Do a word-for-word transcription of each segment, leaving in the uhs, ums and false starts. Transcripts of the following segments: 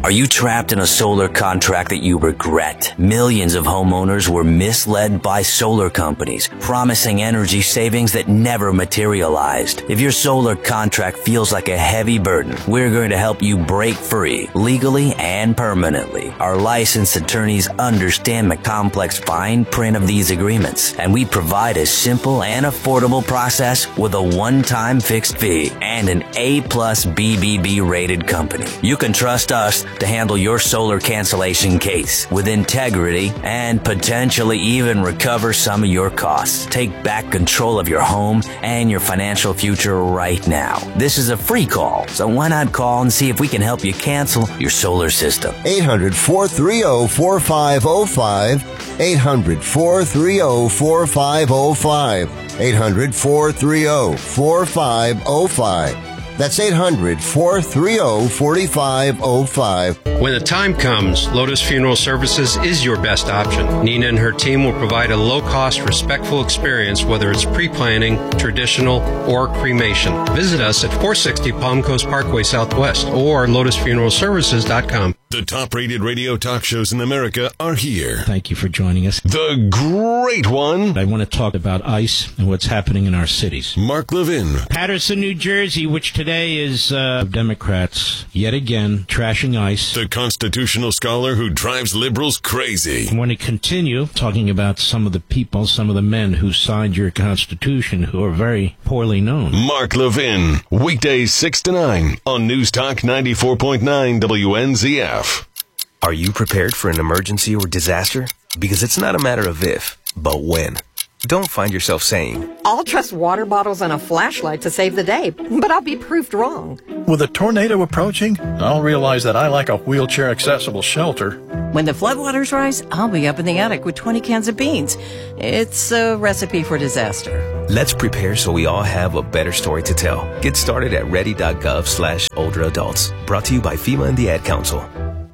Are you trapped in a solar contract that you regret? Millions of homeowners were misled by solar companies, promising energy savings that never materialized. If your solar contract feels like a heavy burden, we're going to help you break free, legally and permanently. Our licensed attorneys understand the complex fine print of these agreements, and we provide a simple and affordable process with a one-time fixed fee and an A plus B B B rated company. You can trust us to handle your solar cancellation case with integrity and potentially even recover some of your costs. Take back control of your home and your financial future right now. This is a free call, so why not call and see if we can help you cancel your solar system. eight hundred, four three zero, four five zero five. eight hundred, four three zero, four five zero five. eight hundred, four three zero, four five zero five. That's eight hundred, four three zero, four five zero five. When the time comes, Lotus Funeral Services is your best option. Nina and her team will provide a low-cost, respectful experience, whether it's pre-planning, traditional, or cremation. Visit us at four sixty Palm Coast Parkway Southwest or lotus funeral services dot com. The top-rated radio talk shows in America are here. Thank you for joining us. The great one. I want to talk about ICE and what's happening in our cities. Mark Levin. Patterson, New Jersey, which today is uh, Democrats, yet again, trashing ICE. The constitutional scholar who drives liberals crazy. I want to continue talking about some of the people, some of the men who signed your Constitution who are very poorly known. Mark Levin. Weekdays six to nine on News Talk ninety-four point nine W N Z F. Are you prepared for an emergency or disaster? Because it's not a matter of if, but when. Don't find yourself saying, I'll trust water bottles and a flashlight to save the day, but I'll be proved wrong. With a tornado approaching, I'll realize that I like a wheelchair-accessible shelter. When the floodwaters rise, I'll be up in the attic with twenty cans of beans. It's a recipe for disaster. Let's prepare so we all have a better story to tell. Get started at ready.gov slash older adults. Brought to you by FEMA and the Ad Council.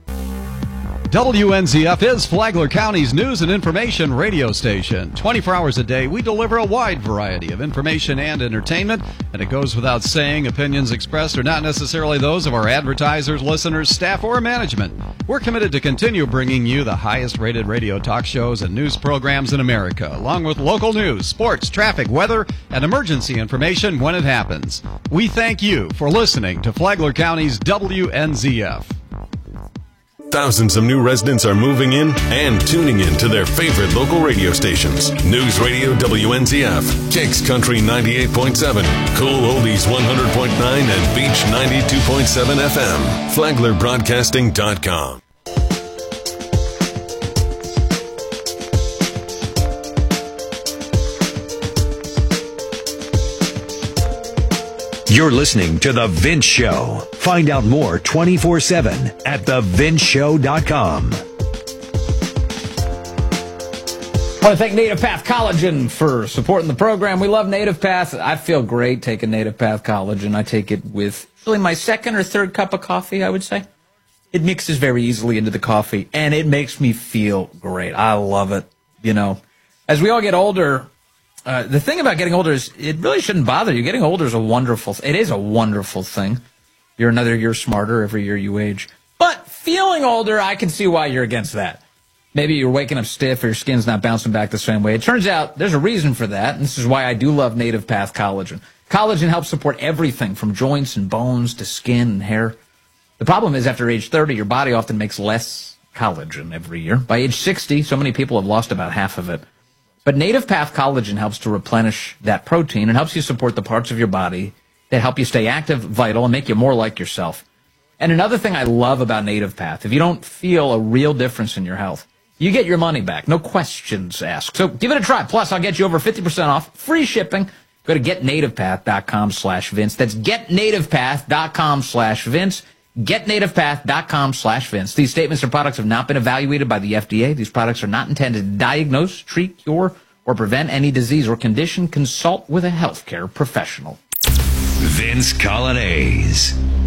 W N Z F is Flagler County's news and information radio station. twenty-four hours a day, we deliver a wide variety of information and entertainment, and it goes without saying, opinions expressed are not necessarily those of our advertisers, listeners, staff, or management. We're committed to continue bringing you the highest-rated radio talk shows and news programs in America, along with local news, sports, traffic, weather, and emergency information when it happens. We thank you for listening to Flagler County's W N Z F. Thousands of new residents are moving in and tuning in to their favorite local radio stations. News Radio W N Z F, Kicks Country ninety-eight point seven, Cool Oldies one hundred point nine, and Beach ninety-two point seven F M. Flagler Broadcasting dot com. You're listening to The Vince Show. Find out more twenty-four seven at the vince show dot com. I want to thank Native Path Collagen for supporting the program. We love Native Path. I feel great taking Native Path Collagen. I take it with really my second or third cup of coffee, I would say. It mixes very easily into the coffee, and it makes me feel great. I love it. You know, as we all get older, Uh, the thing about getting older is it really shouldn't bother you. Getting older is a wonderful – it is a wonderful thing. You're another year smarter every year you age. But feeling older, I can see why you're against that. Maybe you're waking up stiff or your skin's not bouncing back the same way. It turns out there's a reason for that, and this is why I do love Native Path Collagen. Collagen helps support everything from joints and bones to skin and hair. The problem is after age thirty, your body often makes less collagen every year. By age sixty, so many people have lost about half of it. But Native Path Collagen helps to replenish that protein and helps you support the parts of your body that help you stay active, vital, and make you more like yourself. And another thing I love about Native Path, if you don't feel a real difference in your health, you get your money back. No questions asked. So give it a try. Plus, I'll get you over fifty percent off. Free shipping. Go to get native path dot com slash Vince. That's get native path dot com slash Vince. get native path dot com slash Vince. These statements or products have not been evaluated by the F D A. These products are not intended to diagnose, treat, cure, or prevent any disease or condition. Consult with a healthcare professional. Vince Colonnese.